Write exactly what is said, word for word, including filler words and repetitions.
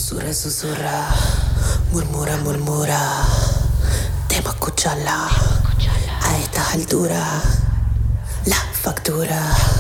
Susurra, susurra, murmura, murmura. Debo escucharla a estas alturas. La factura.